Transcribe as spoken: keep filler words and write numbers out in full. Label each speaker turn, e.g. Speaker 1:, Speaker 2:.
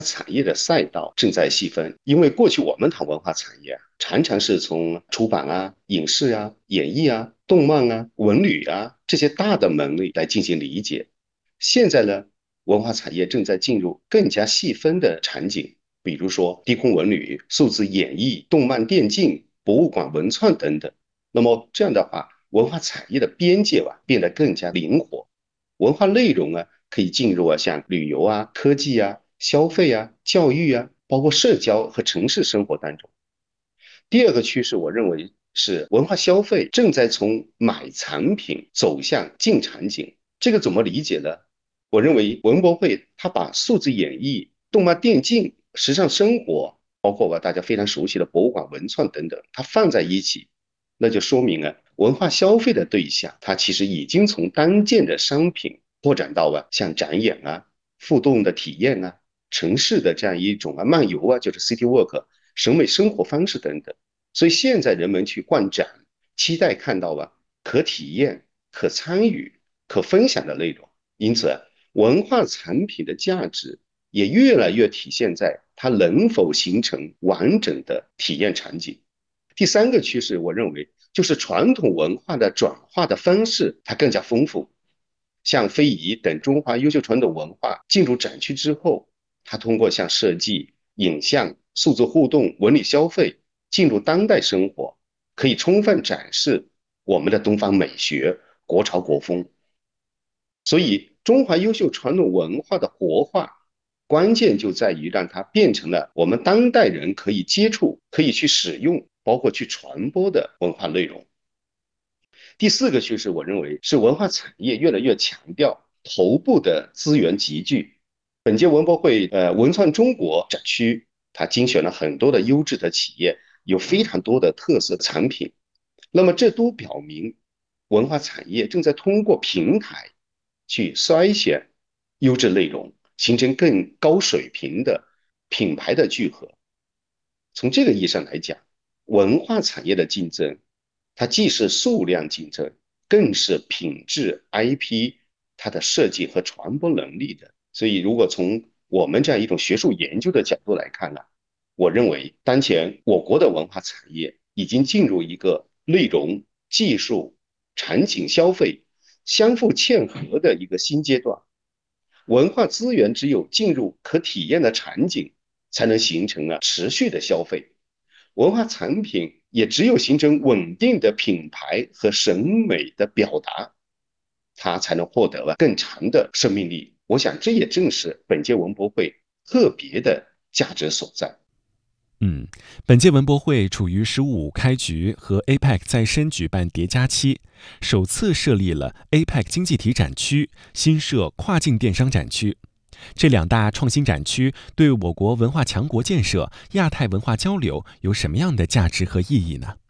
Speaker 1: 产业的赛道正在细分，因为过去我们谈文化产业啊，常常是从出版啊、影视啊、演艺啊、动漫啊、文旅啊这些大的门类来进行理解。现在呢，文化产业正在进入更加细分的场景，比如说低空文旅、数字演艺、动漫电竞、博物馆文创等等。那么这样的话，文化产业的边界啊变得更加灵活，文化内容啊可以进入啊像旅游啊、科技啊、消费啊、教育啊，包括社交和城市生活当中。第二个趋势，我认为是文化消费正在从买产品走向进场景。这个怎么理解呢？我认为文博会它把数字演艺、动漫电竞、时尚生活，包括吧大家非常熟悉的博物馆文创等等，它放在一起，那就说明啊，文化消费的对象，它其实已经从单件的商品拓展到啊像展演啊、互动的体验啊、城市的这样一种啊漫游啊，就是 city walk、审美生活方式等等。所以现在人们去逛展，期待看到啊可体验、可参与、可分享的内容。因此，文化产品的价值也越来越体现在它能否形成完整的体验场景。第三个趋势，我认为就是传统文化的转化的方式，它更加丰富。像非遗等中华优秀传统文化进入展区之后，它通过像设计、影像、数字互动、文旅消费进入当代生活，可以充分展示我们的东方美学、国潮国风。所以，中华优秀传统文化的活化，关键就在于让它变成了我们当代人可以接触、可以去使用，包括去传播的文化内容。第四个趋势，我认为是文化产业越来越强调头部的资源集聚。本届文博会呃文创中国展区，它精选了很多的优质的企业，有非常多的特色产品。那么这都表明，文化产业正在通过平台去筛选优质内容，形成更高水平的品牌的聚合。从这个意义上来讲，文化产业的竞争，它既是数量竞争，更是品质 I P 它的设计和传播能力的。所以，如果从我们这样一种学术研究的角度来看呢，我认为当前我国的文化产业已经进入一个内容、技术、场景消费相互嵌合的一个新阶段。文化资源只有进入可体验的场景，才能形成了持续的消费。文化产品也只有形成稳定的品牌和审美的表达，它才能获得了更长的生命力。我想这也正是本届文博会特别的价值所在。
Speaker 2: 嗯，本届文博会处于“十五五”开局和 A P E C 再申举办叠加期，首次设立了 A P E C 经济体展区，新设跨境电商展区。这两大创新展区对我国文化强国建设、亚太文化交流有什么样的价值和意义呢？